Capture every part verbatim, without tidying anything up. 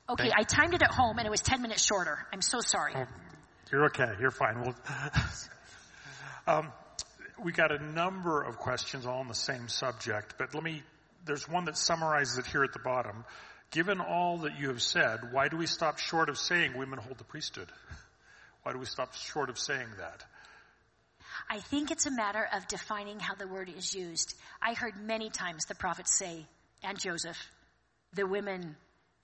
Okay, Thank- I timed it at home and it was ten minutes shorter. I'm so sorry. Oh, you're okay. You're fine. We'll, um, we got a number of questions all on the same subject, but let me, there's one that summarizes it here at the bottom. Given all that you have said, why do we stop short of saying women hold the priesthood? Why do we stop short of saying that? I think it's a matter of defining how the word is used. I heard many times the prophets say, and Joseph, the women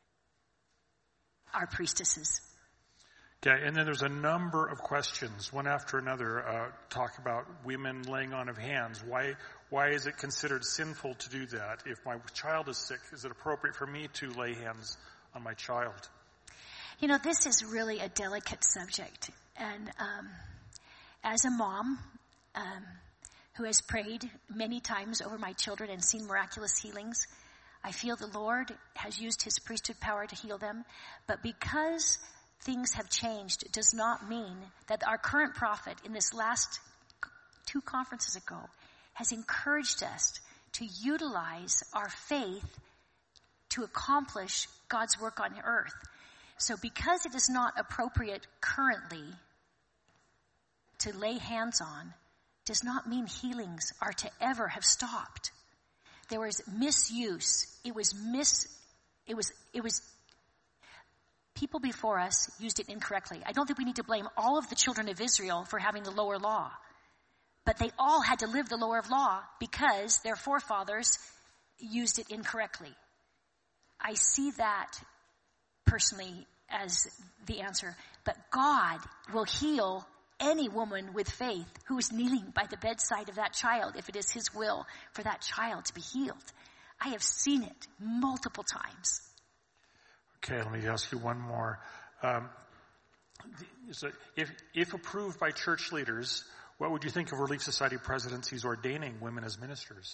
are priestesses. Okay, and then there's a number of questions, one after another, uh, talk about women laying on of hands. Why, why is it considered sinful to do that? If my child is sick, is it appropriate for me to lay hands on my child? You know, this is really a delicate subject. And um, as a mom um, who has prayed many times over my children and seen miraculous healings, I feel the Lord has used his priesthood power to heal them. But because things have changed, does not mean that our current prophet in this last two conferences ago has encouraged us to utilize our faith to accomplish God's work on earth. So because it is not appropriate currently to lay hands on, does not mean healings are to ever have stopped. There was misuse. It was mis, it was, it was, people before us used it incorrectly. I don't think we need to blame all of the children of Israel for having the lower law. But they all had to live the lower law because their forefathers used it incorrectly. I see that personally as the answer. But God will heal any woman with faith who is kneeling by the bedside of that child if it is his will for that child to be healed. I have seen it multiple times. Okay, let me ask you one more. Um, so if, if approved by church leaders, what would you think of Relief Society presidencies ordaining women as ministers?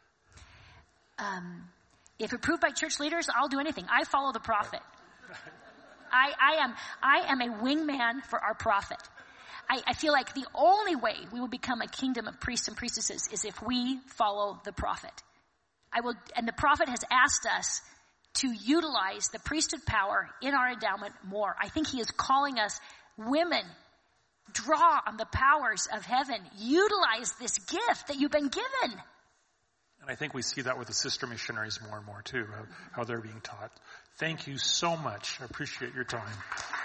Um, if approved by church leaders, I'll do anything. I follow the prophet. I, I am I am a wingman for our prophet. I, I feel like the only way we will become a kingdom of priests and priestesses is if we follow the prophet. I will, and the prophet has asked us to utilize the priesthood power in our endowment more. I think he is calling us, women, draw on the powers of heaven. Utilize this gift that you've been given. And I think we see that with the sister missionaries more and more too, how, how they're being taught. Thank you so much. I appreciate your time.